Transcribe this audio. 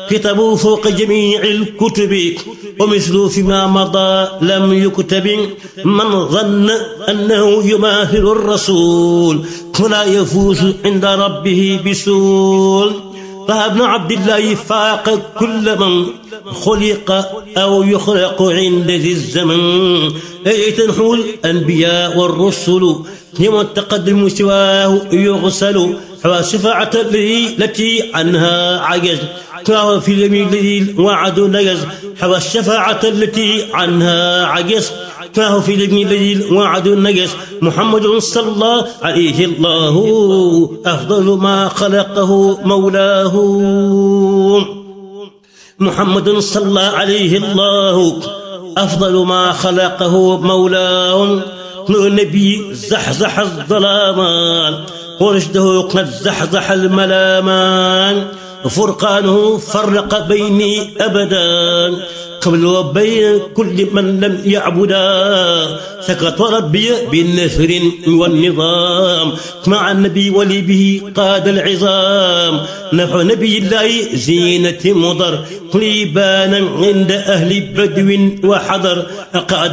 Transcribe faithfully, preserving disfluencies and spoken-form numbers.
كتبوا فوق جميع الكتب ومثل فيما مضى لم يكتب من ظن أنه يماثل الرسول فلا يفوز عند ربه بسول فابن عبد الله فاق كل من خلق أو يخلق عند ذي الزمن أي تنحو الأنبياء والرسل يوم التقدم سواه يغسل فشفاعة التي عنها عجز فهو في اليمين الذي وعد نجز حوى الشفاعة التي عنها عجز فهو في اليمين الذي وعد نجز محمد صلى الله عليه الله أفضل ما خلقه مولاه محمد صلى الله عليه الله أفضل ما خلقه مولاه النبي زحزح الظلامان ورشده قد زحزح الملامان فرقانه فرق بيني أبدا قبل وبين كل من لم يعبدا سكت ربي بالنثر والنظام مع النبي ولي به قاد العظام نحو نبي الله زينة مضر قليبانا عند أهل بدو وحضر قاد